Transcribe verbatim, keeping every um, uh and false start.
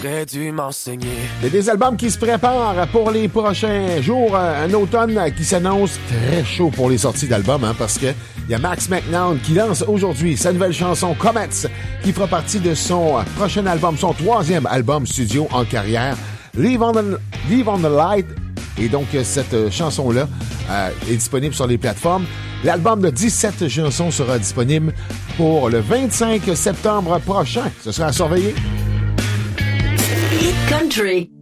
T'aurais dû m'enseigner. Il y a des albums qui se préparent pour les prochains jours. Un automne qui s'annonce très chaud pour les sorties d'albums, hein, parce que il y a Max McNown qui lance aujourd'hui sa nouvelle chanson Comets, qui fera partie de son prochain album, son troisième album studio en carrière, Live on the, Live on the Light. Et donc, cette chanson-là euh, est disponible sur les plateformes. L'album de dix-sept chansons sera disponible pour le vingt-cinq septembre prochain. Ce sera à surveiller. Hit Country.